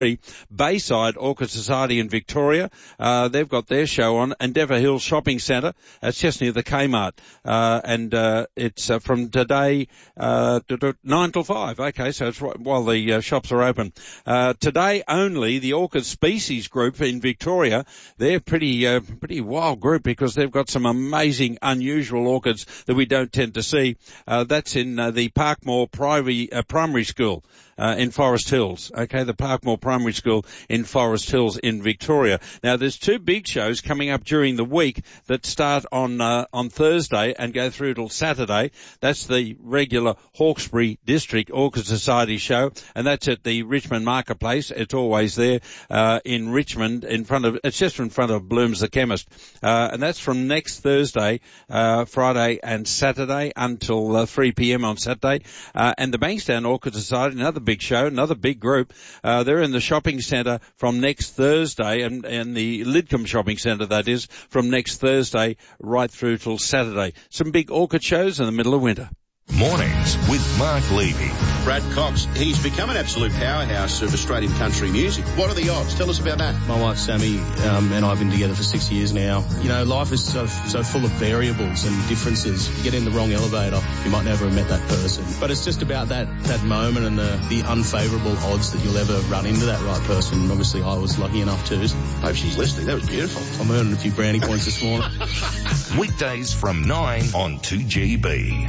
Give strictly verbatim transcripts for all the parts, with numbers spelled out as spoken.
Bayside Orchid Society in Victoria. Uh, they've got their show on. Endeavour Hills Shopping Centre. It's just near the Kmart. Uh, and, uh, it's, uh, from today, uh, nine till five. Okay, so it's right while the uh, shops are open. Uh, today only, the Orchid Species Group in Victoria, they're pretty, uh, pretty wild group because they've got some amazing, unusual orchids that we don't tend to see. Uh, that's in, uh, the Parkmore Primary, uh, Primary School. Uh, in Forest Hills, okay, the Parkmore Primary School in Forest Hills in Victoria. Now, there's two big shows coming up during the week that start on uh, on Thursday and go through till Saturday. That's the regular Hawkesbury District Orchid Society show, and that's at the Richmond Marketplace. It's always there uh, in Richmond, in front of. It's just in front of Bloom's the Chemist, uh, and that's from next Thursday, uh, Friday, and Saturday until uh, three p.m. on Saturday. Uh, and the Bankstown Orchid Society, another big show, another big group. Uh, they're in the shopping centre from next Thursday, and, and the Lidcombe shopping centre, that is, from next Thursday right through till Saturday. Some big orchid shows in the middle of winter. Mornings with Mark Levy. Brad Cox, he's become an absolute powerhouse of Australian country music. What are the odds? Tell us about that. My wife Sammy um, and I have been together for six years now. You know, life is so so full of variables and differences. You get in the wrong elevator, you might never have met that person. But it's just about that, that moment and the, the unfavourable odds that you'll ever run into that right person. Obviously, I was lucky enough to. Hope she's listening. That was beautiful. I'm earning a few brownie points this morning. Weekdays from nine on two G B.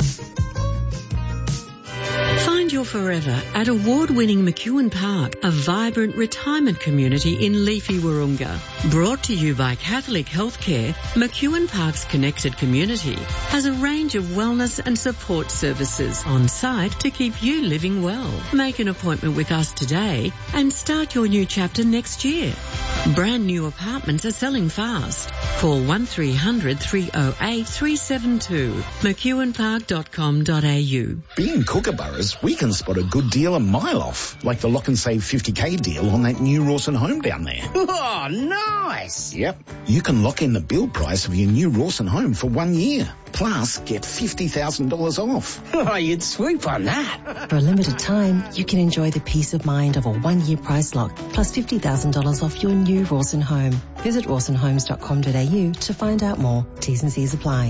Find your forever at award-winning McEwen Park, a vibrant retirement community in leafy Wahroonga. Brought to you by Catholic Healthcare, McEwen Park's connected community has a range of wellness and support services on site to keep you living well. Make an appointment with us today and start your new chapter next year. Brand new apartments are selling fast. Call one three hundred three oh eight three seven two, mcewen park dot com dot a u. Being Kookaburras, we can spot a good deal a mile off, like the lock and save fifty K deal on that new Rawson home down there. Oh, nice! Yep. You can lock in the build price of your new Rawson home for one year. Plus, get fifty thousand dollars off. Oh, you'd swoop on that. For a limited time, you can enjoy the peace of mind of a one-year price lock, plus fifty thousand dollars off your new Rawson home. Visit rawson homes dot com dot a u to find out more. T's and C's apply.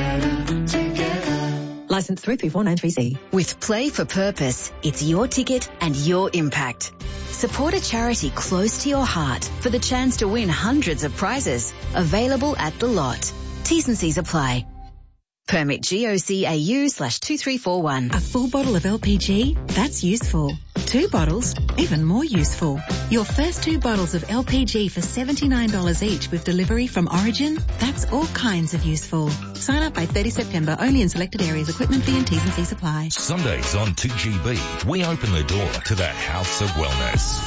Licence three three four nine three C. With Play for Purpose, it's your ticket and your impact. Support a charity close to your heart for the chance to win hundreds of prizes. Available at the lot. T's and C's apply. Permit G O C A U slash two three four one. A full bottle of L P G? That's useful. Two bottles? Even more useful. Your first two bottles of L P G for seventy-nine dollars each with delivery from Origin? That's all kinds of useful. Sign up by thirty September, only in selected areas. Equipment fee and T's and C's apply. Sundays on two G B, we open the door to the House of Wellness.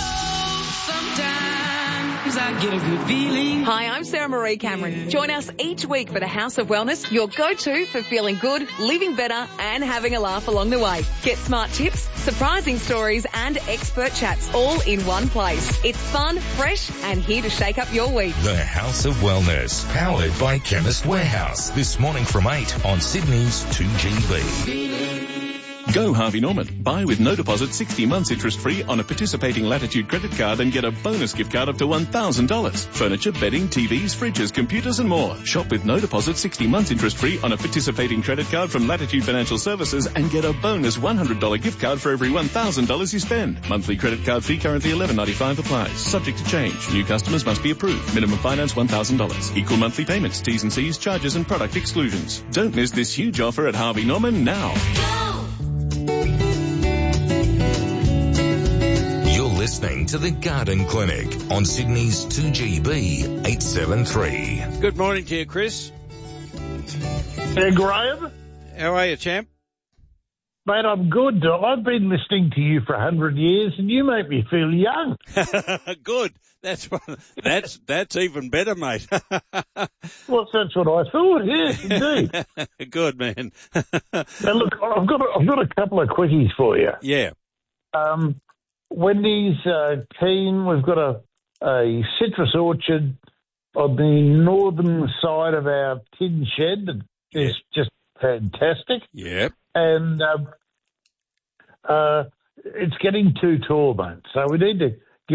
I get a good feeling. Hi, I'm Sarah Marie Cameron. Join us each week for the House of Wellness, your go-to for feeling good, living better, and having a laugh along the way. Get smart tips, surprising stories, and expert chats all in one place. It's fun, fresh, and here to shake up your week. The House of Wellness, powered by Chemist Warehouse. This morning from eight on Sydney's two G B. Go Harvey Norman. Buy with no deposit sixty months interest free on a participating Latitude credit card and get a bonus gift card up to one thousand dollars. Furniture, bedding, T Vs, fridges, computers and more. Shop with no deposit sixty months interest free on a participating credit card from Latitude Financial Services and get a bonus one hundred dollars gift card for every one thousand dollars you spend. Monthly credit card fee currently eleven ninety-five applies. Subject to change. New customers must be approved. Minimum finance one thousand dollars. Equal monthly payments, T's and C's, charges and product exclusions. Don't miss this huge offer at Harvey Norman now. Listening to the Garden Clinic on Sydney's two G B eight seven three. Good morning to you, Chris. Hey, Graham. How are you, champ? Mate, I'm good. I've been listening to you for a hundred years, and you make me feel young. Good. That's that's that's even better, mate. Well, that's what I thought. Yes, indeed. Good, man. Now, look, I've got a, I've got a couple of quickies for you. Yeah. Um. Wendy's uh, keen. We've got a, a citrus orchard on the northern side of our tin shed that is just fantastic. Yep. And um, uh, it's getting too tall, mate. So we need to